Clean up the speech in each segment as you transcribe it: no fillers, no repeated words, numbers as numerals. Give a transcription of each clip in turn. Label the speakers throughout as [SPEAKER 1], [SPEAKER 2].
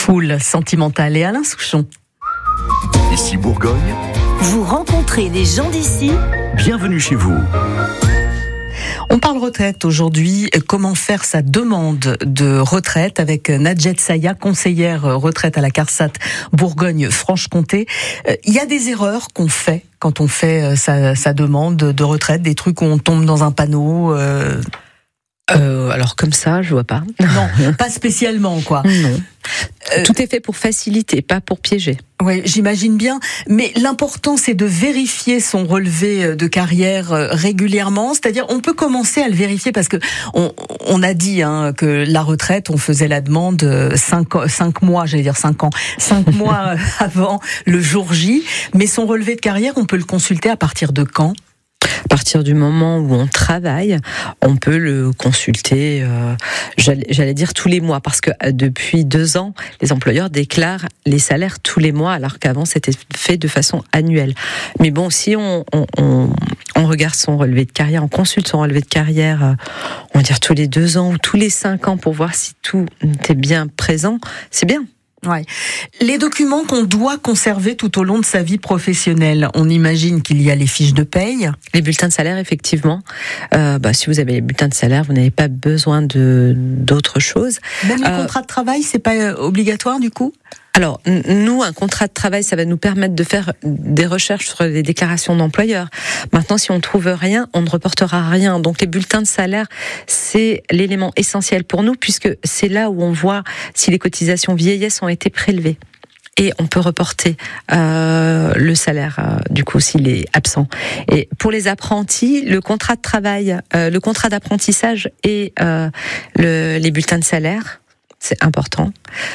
[SPEAKER 1] Foule sentimentale et Alain Souchon.
[SPEAKER 2] Ici Bourgogne.
[SPEAKER 3] Vous rencontrez des gens d'ici.
[SPEAKER 2] Bienvenue chez vous.
[SPEAKER 1] On parle retraite aujourd'hui. Comment faire sa demande de retraite avec Nadjet Saya, conseillère retraite à la CARSAT Bourgogne-Franche-Comté. Il y a des erreurs qu'on fait quand on fait sa demande de retraite, des trucs où on tombe dans un panneau.
[SPEAKER 4] Alors comme ça, je vois pas.
[SPEAKER 1] Non, pas spécialement, quoi.
[SPEAKER 4] Non. Tout est fait pour faciliter, pas pour piéger.
[SPEAKER 1] Oui, j'imagine bien. Mais l'important, c'est de vérifier son relevé de carrière régulièrement. C'est-à-dire, on peut commencer à le vérifier parce que on a dit que la retraite, on faisait la demande 5 mois, j'allais dire 5 ans, 5 mois avant le jour J. Mais son relevé de carrière, on peut le consulter à partir de quand ?
[SPEAKER 4] À partir du moment où on travaille, on peut le consulter, j'allais dire tous les mois, parce que depuis 2 ans, les employeurs déclarent les salaires tous les mois, alors qu'avant c'était fait de façon annuelle. Mais bon, si on regarde son relevé de carrière, on consulte son relevé de carrière, on va dire tous les 2 ans ou tous les 5 ans pour voir si tout est bien présent, c'est bien.
[SPEAKER 1] Ouais. Les documents qu'on doit conserver tout au long de sa vie professionnelle, on imagine qu'il y a les fiches de paye.
[SPEAKER 4] Les bulletins de salaire, effectivement. Si vous avez les bulletins de salaire, vous n'avez pas besoin d'autre chose.
[SPEAKER 1] Même le contrat de travail, c'est pas obligatoire du coup ?
[SPEAKER 4] Alors, nous, un contrat de travail, ça va nous permettre de faire des recherches sur les déclarations d'employeurs. Maintenant, si on ne trouve rien, on ne reportera rien. Donc, les bulletins de salaire, c'est l'élément essentiel pour nous, puisque c'est là où on voit si les cotisations vieillesse ont été prélevées. Et on peut reporter le salaire, du coup, s'il est absent. Et pour les apprentis, le contrat de travail, le contrat d'apprentissage et les bulletins de salaire, c'est important.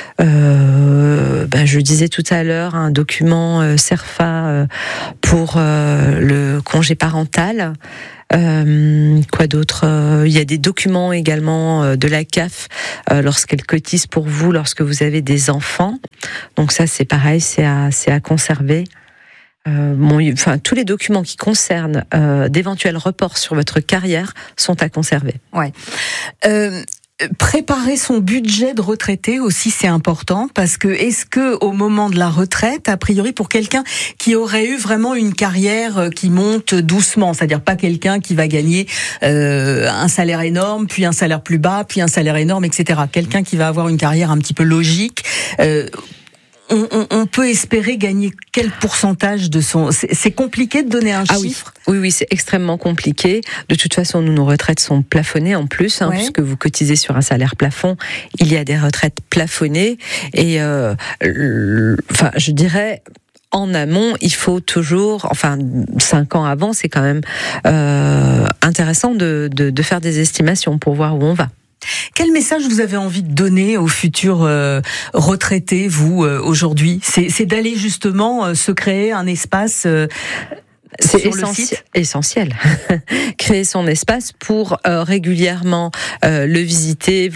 [SPEAKER 4] Je disais tout à l'heure, un document CERFA pour le congé parental. Quoi d'autre ? Il y a des documents également de la CAF lorsqu'elle cotise pour vous, lorsque vous avez des enfants. Donc ça, c'est pareil, c'est à conserver. Tous les documents qui concernent d'éventuels reports sur votre carrière sont à conserver.
[SPEAKER 1] Ouais. Préparer son budget de retraité aussi, c'est important parce que est-ce que au moment de la retraite, a priori pour quelqu'un qui aurait eu vraiment une carrière qui monte doucement, c'est-à-dire pas quelqu'un qui va gagner un salaire énorme, puis un salaire plus bas, puis un salaire énorme, etc. Quelqu'un qui va avoir une carrière un petit peu logique. On peut espérer gagner quel pourcentage de son... C'est compliqué de donner un chiffre ?
[SPEAKER 4] Oui, c'est extrêmement compliqué. De toute façon, nos retraites sont plafonnées en plus, puisque vous cotisez sur un salaire plafond. Il y a des retraites plafonnées. Et je dirais... En amont, il faut toujours, 5 ans avant, c'est quand même intéressant de faire des estimations pour voir où on va.
[SPEAKER 1] Quel message vous avez envie de donner aux futurs retraités, vous, aujourd'hui ? C'est d'aller justement se créer un espace
[SPEAKER 4] c'est
[SPEAKER 1] sur le site ?
[SPEAKER 4] essentiel. Créer son espace pour régulièrement le visiter.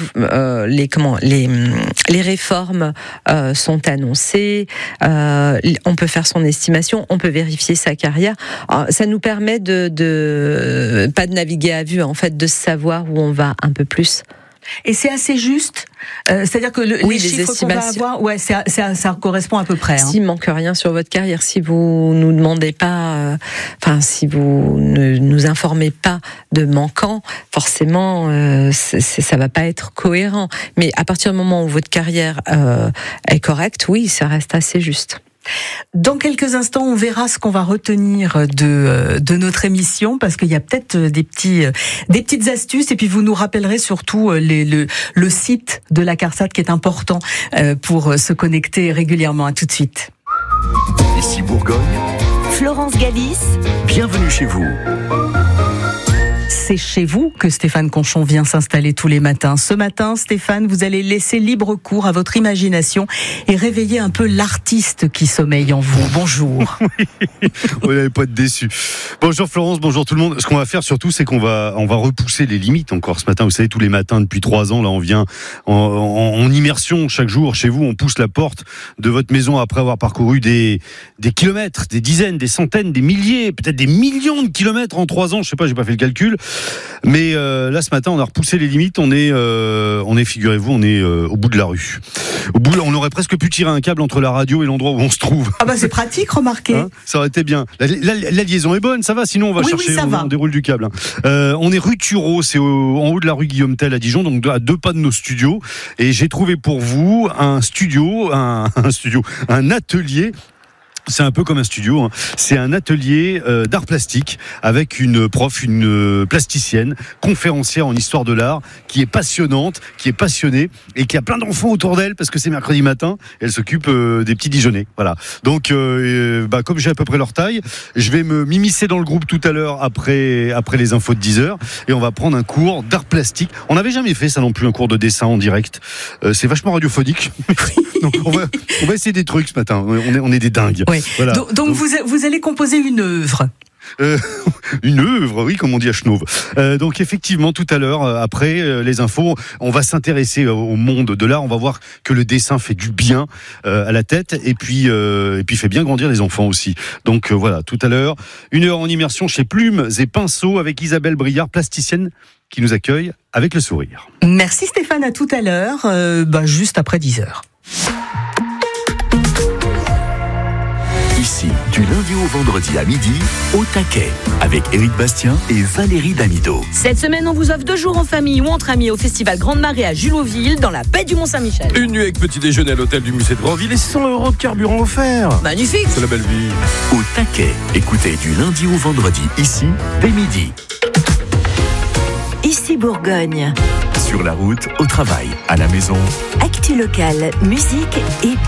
[SPEAKER 4] Les réformes sont annoncées. On peut faire son estimation. On peut vérifier sa carrière. Ça nous permet de pas de naviguer à vue, en fait, de savoir où on va un peu plus.
[SPEAKER 1] Et c'est assez juste, c'est-à-dire que les chiffres qu'on va avoir, ça correspond à peu près.
[SPEAKER 4] S'il manque rien sur votre carrière, si vous nous demandez pas, si vous ne nous informez pas de manquants, forcément, ça va pas être cohérent. Mais à partir du moment où votre carrière est correcte, oui, ça reste assez juste.
[SPEAKER 1] Dans quelques instants, on verra ce qu'on va retenir de notre émission, parce qu'il y a peut-être des petites astuces, et puis vous nous rappellerez surtout le site de la CARSAT qui est important pour se connecter régulièrement. À tout de suite.
[SPEAKER 2] Ici Bourgogne.
[SPEAKER 3] Florence Galis.
[SPEAKER 2] Bienvenue chez vous.
[SPEAKER 1] C'est chez vous que Stéphane Conchon vient s'installer tous les matins. Ce matin, Stéphane, vous allez laisser libre cours à votre imagination et réveiller un peu l'artiste qui sommeille en vous. Bonjour.
[SPEAKER 5] Oui, vous n'allez pas être déçu. Bonjour Florence, bonjour tout le monde. Ce qu'on va faire surtout, c'est qu'on va repousser les limites encore ce matin. Vous savez, tous les matins depuis 3 ans, là, on vient en immersion chaque jour chez vous. On pousse la porte de votre maison après avoir parcouru des kilomètres, des dizaines, des centaines, des milliers, peut-être des millions de kilomètres en 3 ans. Je sais pas, j'ai pas fait le calcul. Mais là, ce matin, on a repoussé les limites. On est, figurez-vous, on est au bout de la rue. On aurait presque pu tirer un câble entre la radio et l'endroit où on se trouve.
[SPEAKER 1] Ah bah c'est pratique, remarquez.
[SPEAKER 5] Hein, ça aurait été bien. La liaison est bonne, ça va. Sinon, on va chercher. On déroule du câble. On est rue Thureau, c'est en haut de la rue Guillaume Tell à Dijon, donc à 2 pas de nos studios. Et j'ai trouvé pour vous un atelier. C'est un peu comme un studio, hein. C'est un atelier d'art plastique avec une prof, une plasticienne, conférencière en histoire de l'art, qui est passionnante, qui est passionnée et qui a plein d'enfants autour d'elle parce que c'est mercredi matin. Et elle s'occupe des petits Dijonnais. Voilà. Donc, comme j'ai à peu près leur taille, je vais m'immiscer dans le groupe tout à l'heure après les infos de 10h et on va prendre un cours d'art plastique. On n'avait jamais fait ça non plus, un cours de dessin en direct. C'est vachement radiophonique. Donc on va essayer des trucs ce matin. On est des dingues.
[SPEAKER 1] Oui.
[SPEAKER 5] Voilà.
[SPEAKER 1] Donc vous allez composer une œuvre.
[SPEAKER 5] Une œuvre, oui, comme on dit à Chenauve. Donc effectivement, tout à l'heure, après les infos, on va s'intéresser au monde de l'art. On va voir que le dessin fait du bien à la tête et puis fait bien grandir les enfants aussi. Donc voilà, tout à l'heure, 1 heure en immersion chez Plumes et Pinceaux avec Isabelle Briard, plasticienne, qui nous accueille avec le sourire.
[SPEAKER 1] Merci Stéphane, à tout à l'heure, juste après 10h.
[SPEAKER 2] Ici, du lundi au vendredi à midi, au taquet, avec Éric Bastien et Valérie Damido.
[SPEAKER 3] Cette semaine, on vous offre 2 jours en famille ou entre amis au festival Grande Marée à Julotville, dans la baie du Mont-Saint-Michel.
[SPEAKER 6] Une nuit avec petit déjeuner à l'hôtel du musée de Grandville et 100 € de carburant offert.
[SPEAKER 3] Magnifique.
[SPEAKER 6] C'est la belle vie.
[SPEAKER 2] Au taquet, écoutez du lundi au vendredi, ici, dès midi.
[SPEAKER 3] Ici Bourgogne.
[SPEAKER 2] Sur la route, au travail, à la maison.
[SPEAKER 3] Actu locale, musique et